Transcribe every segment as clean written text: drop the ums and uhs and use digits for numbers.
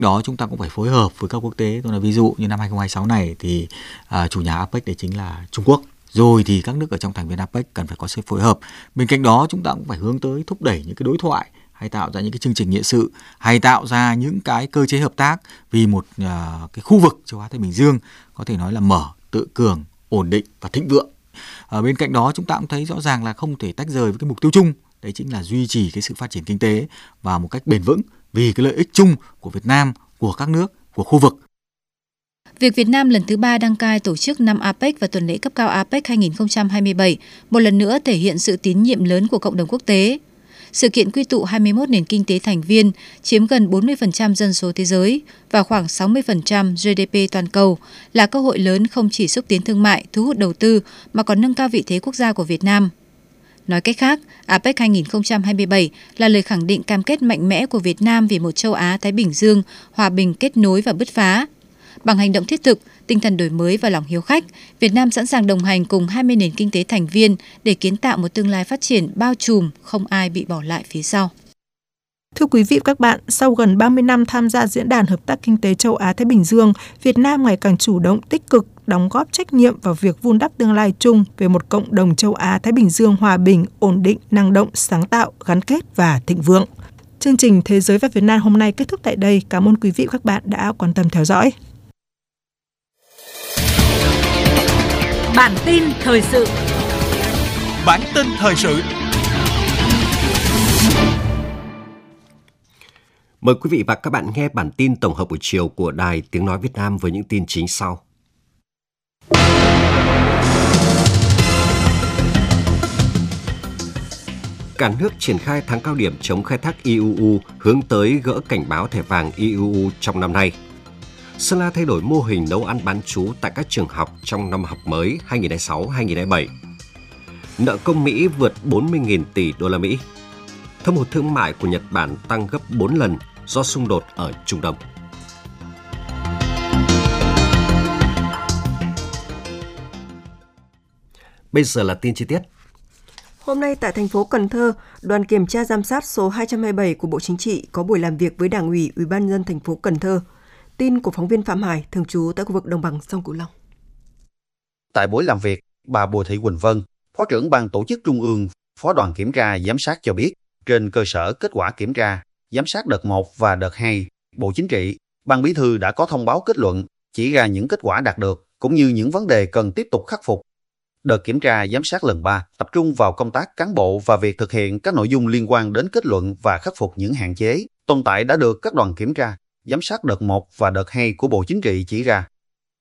đó chúng ta cũng phải phối hợp với các quốc tế. Tôi nói ví dụ như năm 2026 này thì chủ nhà APEC đấy chính là Trung Quốc. Rồi thì các nước ở trong thành viên APEC cần phải có sự phối hợp. Bên cạnh đó chúng ta cũng phải hướng tới thúc đẩy những cái đối thoại, hay tạo ra những cái chương trình nghị sự, hay tạo ra những cái cơ chế hợp tác vì một cái khu vực châu Á Thái Bình Dương có thể nói là mở, tự cường, ổn định và thịnh vượng. Bên cạnh đó chúng ta cũng thấy rõ ràng là không thể tách rời với cái mục tiêu chung, đấy chính là duy trì cái sự phát triển kinh tế và một cách bền vững vì cái lợi ích chung của Việt Nam, của các nước, của khu vực. Việc Việt Nam lần thứ 3 đăng cai tổ chức năm APEC và tuần lễ cấp cao APEC 2027 một lần nữa thể hiện sự tín nhiệm lớn của cộng đồng quốc tế. Sự kiện quy tụ 21 nền kinh tế thành viên, chiếm gần 40% dân số thế giới và khoảng 60% GDP toàn cầu, là cơ hội lớn không chỉ xúc tiến thương mại, thu hút đầu tư mà còn nâng cao vị thế quốc gia của Việt Nam. Nói cách khác, APEC 2027 là lời khẳng định cam kết mạnh mẽ của Việt Nam vì một châu Á-Thái Bình Dương hòa bình, kết nối và bứt phá. Bằng hành động thiết thực, tinh thần đổi mới và lòng hiếu khách, Việt Nam sẵn sàng đồng hành cùng 20 nền kinh tế thành viên để kiến tạo một tương lai phát triển bao trùm, không ai bị bỏ lại phía sau. Thưa quý vị và các bạn, sau gần 30 năm tham gia Diễn đàn Hợp tác Kinh tế Châu Á-Thái Bình Dương, Việt Nam ngày càng chủ động, tích cực, đóng góp trách nhiệm vào việc vun đắp tương lai chung về một cộng đồng châu Á-Thái Bình Dương hòa bình, ổn định, năng động, sáng tạo, gắn kết và thịnh vượng. Chương trình Thế giới và Việt Nam hôm nay kết thúc tại đây. Cảm ơn quý vị và các bạn đã quan tâm theo dõi. Bản tin thời sự. Bản tin thời sự. Mời quý vị và các bạn nghe bản tin tổng hợp buổi chiều của Đài Tiếng Nói Việt Nam với những tin chính sau. Cả nước triển khai tháng cao điểm chống khai thác IUU hướng tới gỡ cảnh báo thẻ vàng IUU trong năm nay. Sơn La thay đổi mô hình nấu ăn bán trú tại các trường học trong năm học mới 2026-2027. Nợ công Mỹ vượt 40.000 tỷ đô la Mỹ. Thâm hụt thương mại của Nhật Bản tăng gấp 4 lần do xung đột ở Trung Đông. Bây giờ là tin chi tiết. Hôm nay tại thành phố Cần Thơ, đoàn kiểm tra giám sát số 227 của Bộ Chính trị có buổi làm việc với Đảng ủy, Ủy ban nhân dân thành phố Cần Thơ. Tin của phóng viên Phạm Hải, thường trú tại khu vực đồng bằng sông Cửu Long. Tại buổi làm việc, bà Bùi Thị Quỳnh Vân, Phó trưởng Ban Tổ chức Trung ương, Phó đoàn kiểm tra giám sát cho biết, trên cơ sở kết quả kiểm tra, giám sát đợt 1 và đợt 2, Bộ Chính trị, Ban Bí thư đã có thông báo kết luận, chỉ ra những kết quả đạt được cũng như những vấn đề cần tiếp tục khắc phục. Đợt kiểm tra giám sát lần 3 tập trung vào công tác cán bộ và việc thực hiện các nội dung liên quan đến kết luận và khắc phục những hạn chế, tồn tại đã được các đoàn kiểm tra, giám sát đợt 1 và đợt 2 của Bộ Chính trị chỉ ra.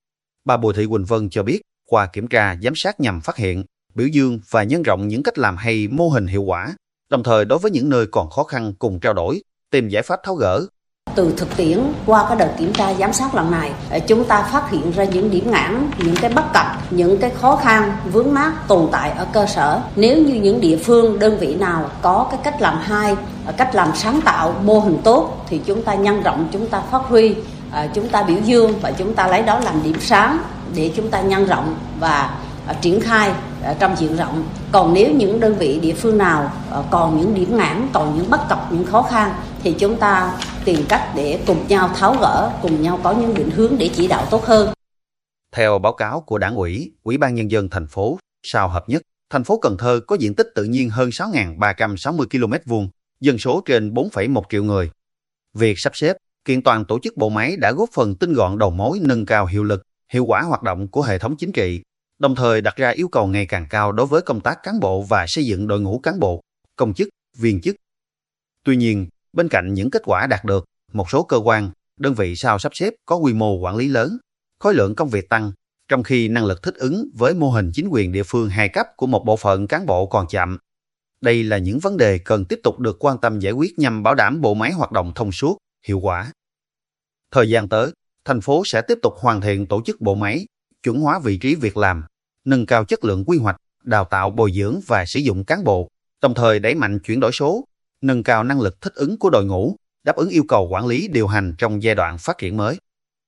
Bà Bùi Thị Quỳnh Vân cho biết, qua kiểm tra giám sát nhằm phát hiện, biểu dương và nhân rộng những cách làm hay, mô hình hiệu quả, đồng thời đối với những nơi còn khó khăn cùng trao đổi, tìm giải pháp tháo gỡ. Từ thực tiễn qua cái đợt kiểm tra giám sát lần này, chúng ta phát hiện ra những điểm nghẽn, những cái bất cập, những cái khó khăn, vướng mắc tồn tại ở cơ sở. Nếu như những địa phương, đơn vị nào có cái cách làm hay, cách làm sáng tạo, mô hình tốt thì chúng ta nhân rộng, chúng ta phát huy, chúng ta biểu dương và chúng ta lấy đó làm điểm sáng để chúng ta nhân rộng và triển khai trong diện rộng. Còn nếu những đơn vị địa phương nào còn những điểm nghẽn, còn những bất cập, những khó khăn thì chúng ta tìm cách để cùng nhau tháo gỡ, cùng nhau có những định hướng để chỉ đạo tốt hơn. Theo báo cáo của Đảng ủy, Ủy ban Nhân dân thành phố, sau hợp nhất, thành phố Cần Thơ có diện tích tự nhiên hơn 6.360 km2, dân số trên 4,1 triệu người. Việc sắp xếp, kiện toàn tổ chức bộ máy đã góp phần tinh gọn đầu mối, nâng cao hiệu lực, hiệu quả hoạt động của hệ thống chính trị, đồng thời đặt ra yêu cầu ngày càng cao đối với công tác cán bộ và xây dựng đội ngũ cán bộ, công chức, viên chức. Tuy nhiên, bên cạnh những kết quả đạt được, một số cơ quan, đơn vị sau sắp xếp có quy mô quản lý lớn, khối lượng công việc tăng, trong khi năng lực thích ứng với mô hình chính quyền địa phương hai cấp của một bộ phận cán bộ còn chậm. Đây là những vấn đề cần tiếp tục được quan tâm giải quyết nhằm bảo đảm bộ máy hoạt động thông suốt, hiệu quả. Thời gian tới, thành phố sẽ tiếp tục hoàn thiện tổ chức bộ máy, chuẩn hóa vị trí việc làm, nâng cao chất lượng quy hoạch, đào tạo bồi dưỡng và sử dụng cán bộ, đồng thời đẩy mạnh chuyển đổi số, nâng cao năng lực thích ứng của đội ngũ, đáp ứng yêu cầu quản lý điều hành trong giai đoạn phát triển mới.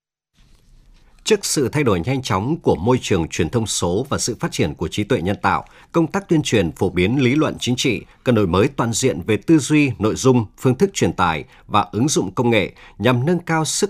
Trước sự thay đổi nhanh chóng của môi trường truyền thông số và sự phát triển của trí tuệ nhân tạo, công tác tuyên truyền phổ biến lý luận chính trị cần đổi mới toàn diện về tư duy, nội dung, phương thức truyền tải và ứng dụng công nghệ nhằm nâng cao sức